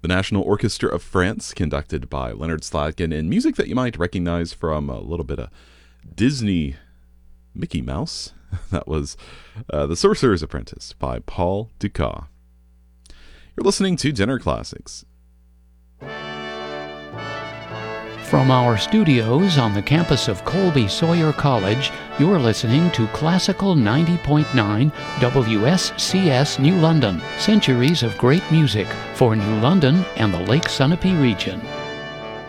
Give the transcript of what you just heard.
The National Orchestra of France, conducted by Leonard Slatkin, and music that you might recognize from a little bit of Disney Mickey Mouse. That was The Sorcerer's Apprentice by Paul Dukas. You're listening to Dinner Classics. From our studios on the campus of Colby Sawyer College, you're listening to Classical 90.9 WSCS New London, centuries of great music for New London and the Lake Sunapee region.